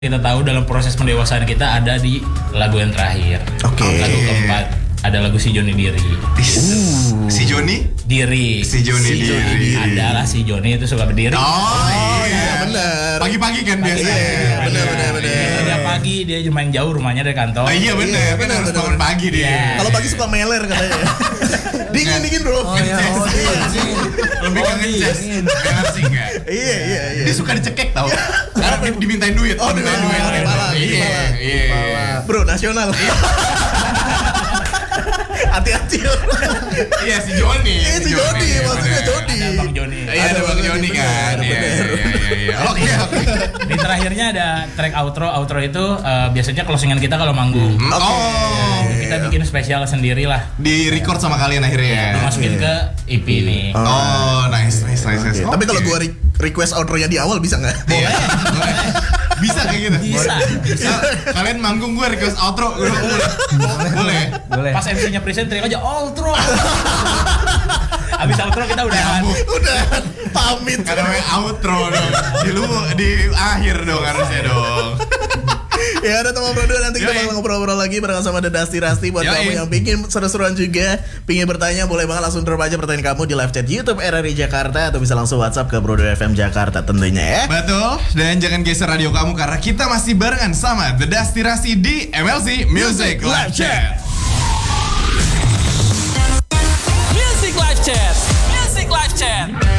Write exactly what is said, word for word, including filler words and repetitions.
Kita tahu dalam proses pendewasaan kita ada di lagu yang terakhir. Oke. Okay. Lagu keempat ada lagu Si Joni Diri. Uh. Si Joni? Diri. Si Joni si Diri. Adalah si Joni itu suka berdiri. Oh, oh iya benar. Pagi-pagi kan biasanya. Iya, benar benar benar. Dia pagi dia lumayan jauh rumahnya dari kantor. Oh iya benar, Iya, kan benar, harus benar. bangun pagi dia. Iya. Kalau pagi suka meler katanya. Dingin dingin bro. Oh iya, oh iya, iya. Lebih ke ngecas. Benar sih enggak? Iya iya iya. Dia suka dicekek tau. Karena di- dimintain duit. Oh, dimintain duit. dimintain duit. Kepala, Iya, kepala. iya. Bro nasional. Hati-hati. Iya si Joni. Iya si Joni, maksudnya benar. Joni. Ada Bang Joni. Iya ada Bang Joni kan. Iya iya iya. Oke oke. Di terakhirnya ada track outro. Outro itu eh, biasanya closingan kita kalau manggung. Oh. Kita bikin spesial sendiri lah. Di record sama kalian akhirnya. Dimasukin ke E P nih. Oh nice nice nice. nice. Tapi kalau Oke. gua re- request outro-nya di awal bisa nggak? Iya. Boleh. Bisa kayak gitu. Bisa. Bisa. Kalian manggung gue request outro. Boleh. Boleh. Boleh. Pas M C-nya present teriak aja outro. Abis outro kita udah Udah pamit. Karena namanya outro dong. Di lu di akhir dong harusnya dong. Ya udah teman bro, nanti kita Yoi. bakal ngobrol-ngobrol lagi bareng sama The Dusty Rusty. Buat Yoi. kamu yang bikin seru-seruan juga, pingin bertanya, boleh banget langsung drop aja pertanyaan kamu di live chat YouTube R R I Jakarta, atau bisa langsung WhatsApp ke Brodo F M Jakarta tentunya ya. Betul. Dan jangan geser radio kamu karena kita masih barengan sama The Dusty Rusty di M L C Music Live Chat. Music Live Chat. Music Live Chat.